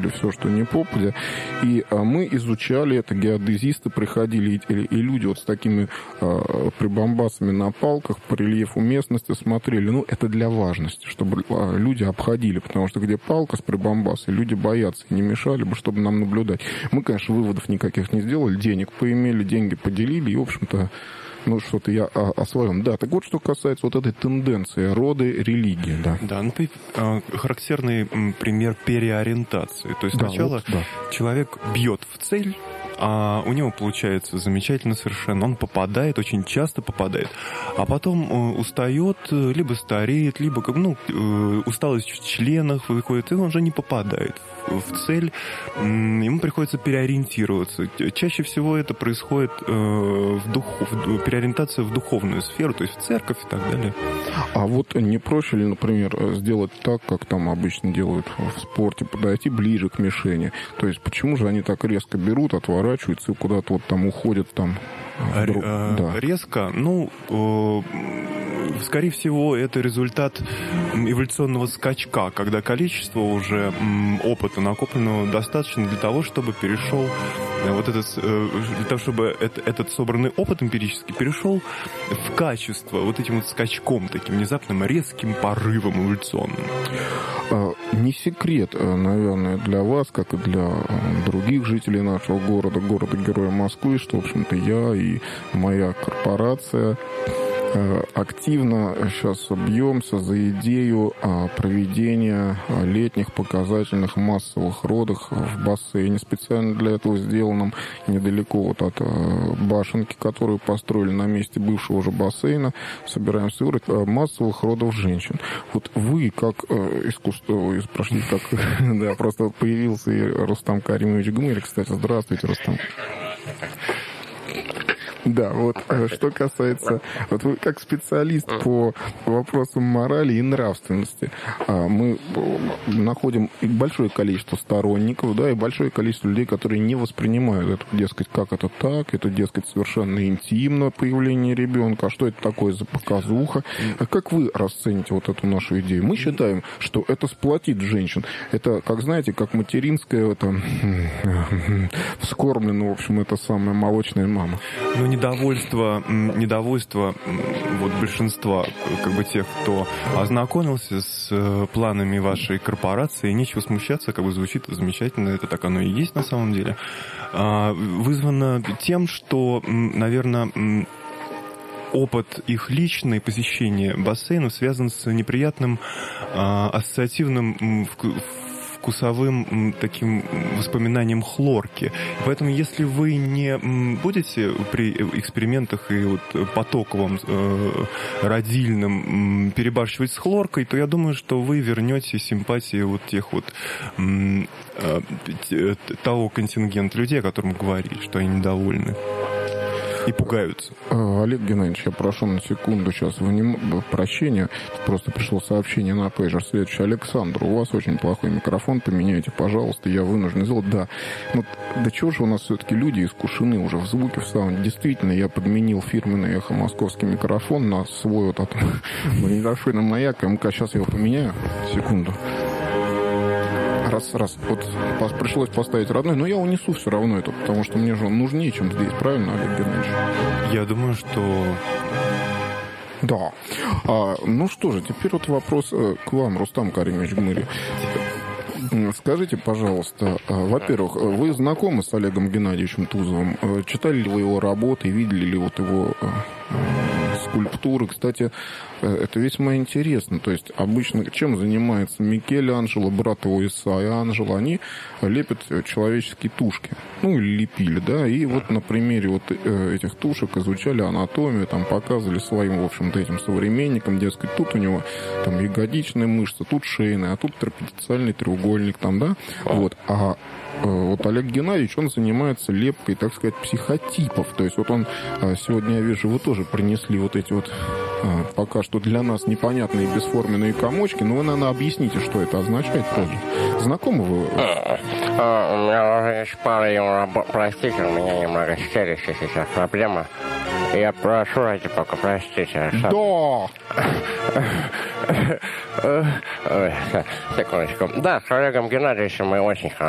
изучили все, что не попадя. И мы изучали это, геодезисты приходили, и люди вот с такими прибамбасами на палках по рельефу местности смотрели. Ну, это для важности, чтобы люди обходили, потому что где палка с прибамбасой, люди боятся и не мешали бы, чтобы нам наблюдать. Мы, конечно, выводов никаких не сделали, денег поимели, деньги поделили, и, в общем-то, ну, что-то я о своем. Да, так вот, что касается вот этой тенденции роды, религии, да. Да, ну, характерный пример переориентации. То есть сначала человек бьет в цель, а у него получается замечательно совершенно. Он попадает, очень часто попадает. А потом устает, либо стареет, либо усталость в членах выходит, и он уже не попадает в цель. Ему приходится переориентироваться. Чаще всего это происходит переориентация в духовную сферу, то есть в церковь и так далее. А вот не проще ли, например, сделать так, как там обычно делают в спорте, подойти ближе к мишени? То есть почему же они так резко берут, отворачиваются и куда-то вот там уходят там? Резко? Скорее всего, это результат эволюционного скачка, когда количество уже опыта накопленного достаточно для того, чтобы перешел для того, чтобы этот собранный опыт эмпирический перешел в качество вот этим вот скачком, таким внезапным резким порывом эволюционным. Не секрет, наверное, для вас, как и для других жителей нашего города-героя Москвы, что, в общем-то, я и моя корпорация активно сейчас бьемся за идею проведения летних показательных массовых родов в бассейне, специально для этого сделанном недалеко вот от башенки, которую построили на месте бывшего уже бассейна. Собираемся совершить массовых родов женщин. Вот вы, как искусство, прошли, как да, просто появился и Рустам Каримович Гмырь. Кстати, здравствуйте, Рустам. Да, вот что касается... Вот вы как специалист по вопросам морали и нравственности, мы находим большое количество сторонников, да, и большое количество людей, которые не воспринимают это, дескать, как это так, это, дескать, совершенно интимно появление ребенка, а что это такое за показуха. А как вы расцените вот эту нашу идею? Мы считаем, что это сплотит женщин. Это, как знаете, как материнская, это вскормлена, в общем, это самая молочная мама. Ну, недовольство вот большинства, как бы тех, кто ознакомился с планами вашей корпорации, нечего смущаться, как бы звучит замечательно, это так оно и есть на самом деле, вызвано тем, что, наверное, опыт их личной посещения бассейнов связан с неприятным ассоциативным вкусовым таким воспоминанием хлорки. Поэтому, если вы не будете при экспериментах и вот потоковом родильном перебарщивать с хлоркой, то я думаю, что вы вернете симпатии вот тех вот того контингента людей, о котором говорили, что они недовольны и пугаются. Олег Геннадьевич, я прошу на секунду сейчас прощения. Просто пришло сообщение на пейджер. Следующий. Александр, у вас очень плохой микрофон, поменяйте, пожалуйста. Я вынужден сделать. Да. Ну, да чего же у нас все-таки люди искушены уже в звуке, в саунде. Действительно, я подменил фирменный эхо московский микрофон на свой вот от магнитофона Маяк. МК, сейчас я его поменяю. Секунду. Раз. Вот пришлось поставить родной, но я унесу все равно это, потому что мне же он нужнее, чем здесь. Правильно, Олег Геннадьевич? Я думаю, что... Да. Ну что же, теперь вот вопрос к вам, Рустам Каримович Гмырь. Скажите, пожалуйста, во-первых, вы знакомы с Олегом Геннадьевичем Тузовым? Читали ли вы его работы, видели ли вот его скульптуры? Кстати, это весьма интересно. То есть обычно чем занимается Микеланджело, брат его Исайя Анджело? Они лепят человеческие тушки. Ну, или лепили, да. И вот на примере вот этих тушек изучали анатомию, там показывали своим, в общем-то, этим современникам, дескать, тут у него там ягодичная мышца, тут шейная, а тут трапециальный треугольник, там, да. Вот. А вот Олег Геннадьевич, он занимается лепкой, так сказать, психотипов. То есть вот он, сегодня я вижу, вы тоже принесли вот эти вот пока что для нас непонятные бесформенные комочки, но вы, наверное, объясните, что это означает тоже. Знакомы вы? У меня уже есть пара ему работ. Простите, у меня немного стерище сейчас проблема. Я прошу ради пока, простите. Да! Ой, секундочку. Да, с Олегом Геннадьевичем мы очень хорошо